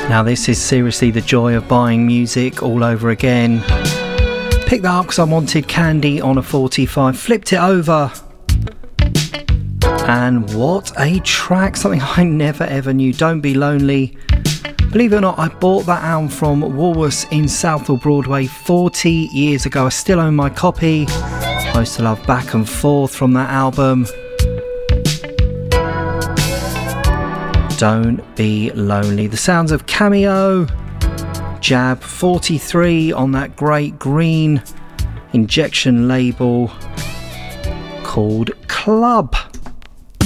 Now this is seriously the joy of buying music all over again. Picked that up because I wanted Candy on a 45, flipped it over. And what a track, something I never ever knew, Don't Be Lonely. Believe it or not, I bought that album from Woolworths in Southall Broadway 40 years ago. I still own my copy. I used to love Back and Forth from that album. Don't Be Lonely. The sounds of Cameo, Jab 43 on that great green Injection label called Club.